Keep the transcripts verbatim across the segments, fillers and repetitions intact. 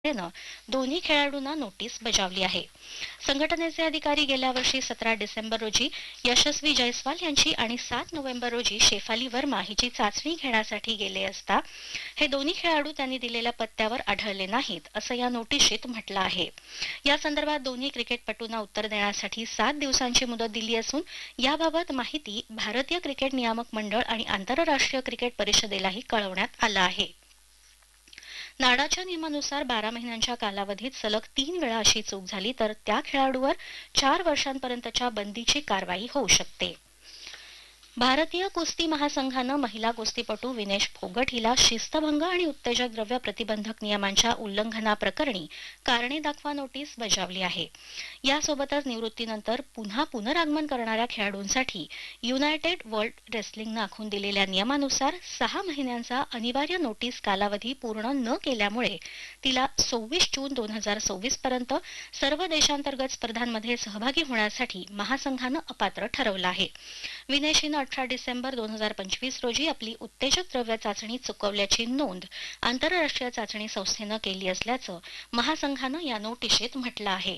दोन्ही खेळाडूंना नोटीस बजावली आहे. संघटनेचे अधिकारी गेल्या वर्षी सतरा डिसेंबर रोजी यशस्वी जयस्वाल यांची आणि सात नोव्हेंबर रोजी शेफाली वर्मा हिची चाचणी घेण्यासाठी गेले असता हे दोन्ही खेळाडू त्यांनी दिलेल्या पत्त्यावर आढळले नाहीत असं या नोटिशीत म्हटलं आहे. या संदर्भात दोन्ही क्रिकेटपटूंना उत्तर देण्यासाठी सात दिवसांची मुदत दिली असून याबाबत माहिती भारतीय क्रिकेट नियामक मंडळ आणि आंतरराष्ट्रीय क्रिकेट परिषदेलाही कळवण्यात आलं आहे. नाडाच्या नियमानुसार बारा महिन्यांच्या कालावधीत सलग तीन वेळा अशी चूक झाली तर त्या खेळाडूवर चार वर्षांपर्यंतच्या बंदीची कारवाई होऊ शकते. भारतीय कुस्ती महासंघानं महिला कुस्तीपटू विनेश फोगट हिला शिस्तभंग आणि उत्तेजक द्रव्य प्रतिबंधक नियमांच्या उल्लंघनाप्रकरणी कारणे दाखवा नोटीस बजावली आहे. यासोबतच निवृत्तीनंतर पुन्हा पुनरागमन करणाऱ्या खेळाडूंसाठी युनायटेड वर्ल्ड रेसलिंगनं आखून दिलेल्या नियमानुसार सहा महिन्यांचा अनिवार्य नोटीस कालावधी पूर्ण न केल्यामुळे तिला सव्वीस जून दोन हजार सव्वीस पर्यंत सर्व देशांतर्गत स्पर्धांमध्ये सहभागी होण्यासाठी महासंघानं अपात्र ठरवलं आहे. विनेशीनं अठरा डिसेंबर दोन हजार पंचवीस रोजी आपली उत्तेजक द्रव्य चाचणी चुकवल्याची नोंद आंतरराष्ट्रीय चाचणी संस्थेनं केली असल्याचं महासंघानं या नोटिशीत म्हटलं आहे.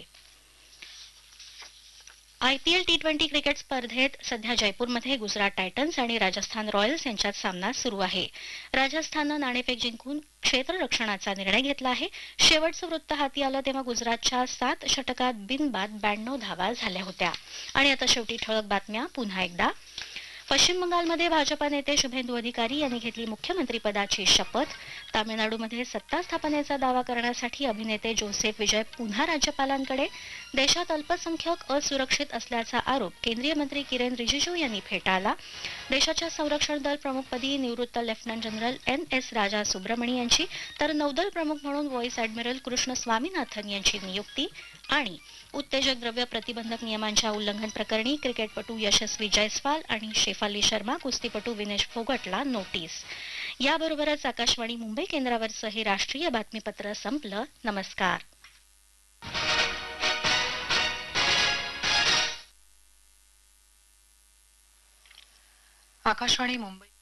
आयपीएल टी ट्वेंटी क्रिकेट स्पर्धेत सध्या जयपूरमध्ये गुजरात टायटन्स आणि राजस्थान रॉयल्स यांच्यात सामना सुरू आहे. राजस्थाननं नाणेफेक जिंकून क्षेत्ररक्षणाचा निर्णय घेतला आहे. शेवटचं वृत्त हाती आलं तेव्हा गुजरातच्या सात षटकात बिनबाद ब्याण्णव धावा झाल्या होत्या. आणि आता शेवटी ठळक बातम्या पुन्हा एकदा. पश्चिम बंगालमध्ये भाजपा नेते शुभेंदू अधिकारी यांनी घेतली मुख्यमंत्रीपदाची शपथ. तामिळनाडूमध्ये सत्ता स्थापनेचा दावा करण्यासाठी अभिनेते जोसेफ विजय पुन्हा राज्यपालांकडे. देशात अल्पसंख्याक असुरक्षित असल्याचा आरोप केंद्रीय मंत्री किरेन रिजिजू यांनी फेटाळला. देशाच्या संरक्षण दल प्रमुखपदी निवृत्त लेफ्टनंट जनरल एन एस राजा सुब्रमणी यांची तर नौदल प्रमुख म्हणून व्हाईस ॲडमिरल कृष्ण स्वामीनाथन यांची नियुक्ती. आणि उत्तेजक द्रव्य प्रतिबंधक नियमांच्या उल्लंघन प्रकरणी क्रिकेटपटू यशस्वी जयस्वाल आणि शेफाली शर्मा कुस्तीपटू विनेश फोगटला नोटीस. याबरोबरच आकाशवाणी मुंबई केंद्रावरचं हे राष्ट्रीय बातमीपत्र संपलं. नमस्कार. आकाशवाणी मुंबई